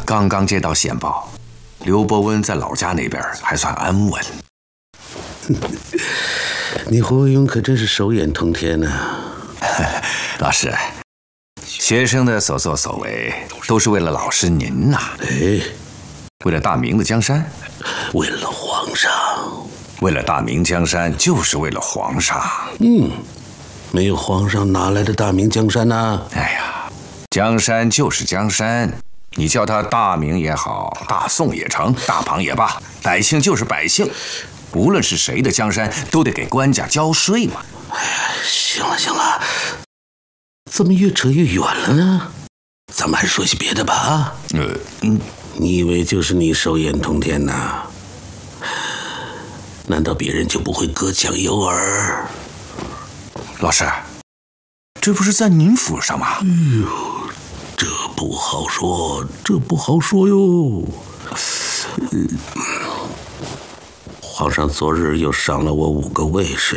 刚刚接到线报，刘伯温在老家那边还算安稳。 你胡惟庸可真是手眼通天呢。 老师，学生的所作所为都是为了老师您呐。 哎， 为了大明的江山， 为了皇上， 为了大明江山，就是为了皇上。 没有皇上哪来的大明江山呢？ 哎呀，江山就是江山，你叫它大明也好，大宋也成，大唐也罢，百姓就是百姓，无论是谁的江山，都得给官家交税嘛。 行了行了，怎么越扯越远了呢？咱们还是说些别的吧啊。你以为就是你手眼通天呐？难道别人就不会隔墙有耳？ 老师，这不是在您府上吗？ 这不好说，这不好说哟。皇上昨日又赏了我5个卫士，